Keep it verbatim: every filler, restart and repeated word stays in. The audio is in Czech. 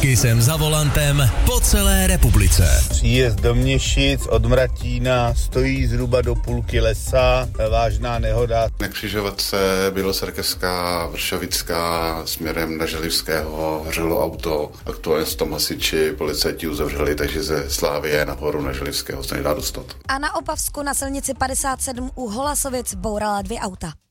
Taky jsem za volantem po celé republice. Příjezd do Měšic od Mratína stojí zhruba do půlky lesa, vážná nehoda. Na křižovatce Běloserkevská, Vršovická směrem na Želivského hořelo auto. Aktuálně s tom hasiči policajti uzavřeli, takže ze Slávie nahoru na Želivského se nedá dostat. A na Opavsku na silnici padesát sedm u Holasovic bourala dvě auta.